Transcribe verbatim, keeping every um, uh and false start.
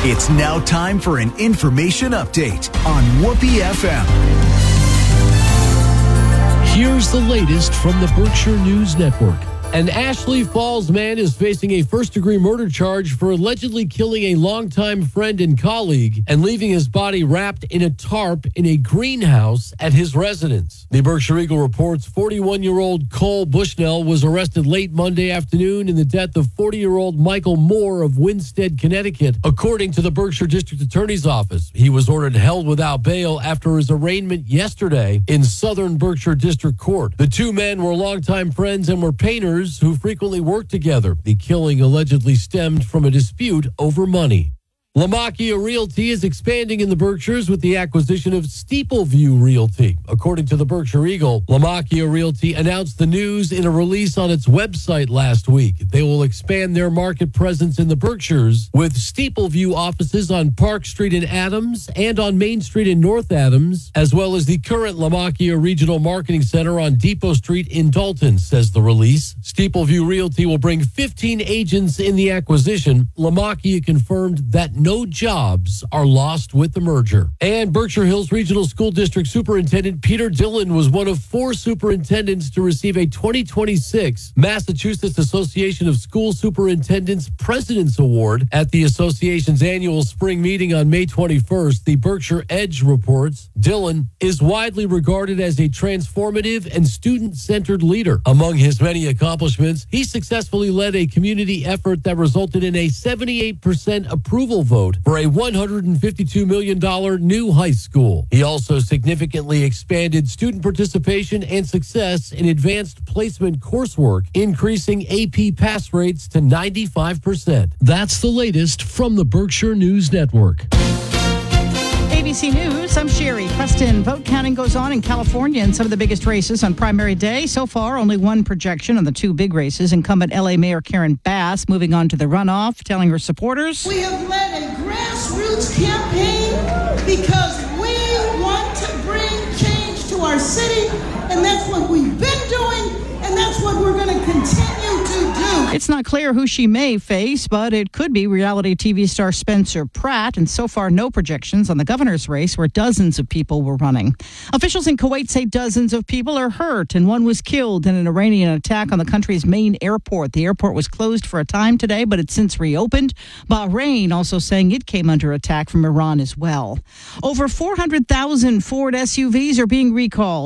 It's now time for an information update on Whoopee F M. Here's the latest from the Berkshire News Network. An Ashley Falls man is facing a first-degree murder charge for allegedly killing a longtime friend and colleague and leaving his body wrapped in a tarp in a greenhouse at his residence. The Berkshire Eagle reports forty-one-year-old Cole Bushnell was arrested late Monday afternoon in the death of forty-year-old Michael Moore of Winstead, Connecticut. According to the Berkshire District Attorney's Office, he was ordered held without bail after his arraignment yesterday in Southern Berkshire District Court. The two men were longtime friends and were painters who frequently worked together. The killing allegedly stemmed from a dispute over money. Lamakia Realty is expanding in the Berkshires with the acquisition of Steepleview Realty. According to the Berkshire Eagle, Lamakia Realty announced the news in a release on its website last week. They will expand their market presence in the Berkshires with Steepleview offices on Park Street in Adams and on Main Street in North Adams, as well as the current Lamakia Regional Marketing Center on Depot Street in Dalton, says the release. Steepleview Realty will bring fifteen agents in the acquisition. Lamakia confirmed that no jobs are lost with the merger. And Berkshire Hills Regional School District Superintendent Peter Dillon was one of four superintendents to receive a twenty twenty-six Massachusetts Association of School Superintendents President's Award at the association's annual spring meeting on May twenty-first. The Berkshire Edge reports Dillon is widely regarded as a transformative and student-centered leader. Among his many accomplishments, he successfully led a community effort that resulted in a seventy-eight percent approval vote for a one hundred fifty-two million dollars new high school. He also significantly expanded student participation and success in advanced placement coursework, increasing A P pass rates to ninety-five percent. That's the latest from the Berkshire News Network. A B C News, I'm Sherry Preston. Vote counting goes on in California in some of the biggest races on primary day. So far, only one projection on the two big races. Incumbent L A Mayor Karen Bass moving on to the runoff, telling her supporters, "We have led a grassroots campaign because we want to bring change to our city, and that's what we've been doing, and that's what we're going to continue to do." It's not clear who she may face, but it could be reality T V star Spencer Pratt, and so far no projections on the governor's race where dozens of people were running. Officials in Kuwait say dozens of people are hurt and one was killed in an Iranian attack on the country's main airport. The airport was closed for a time today, but it's since reopened. Bahrain also saying it came under attack from Iran as well. Over four hundred thousand Ford S U Vs are being recalled.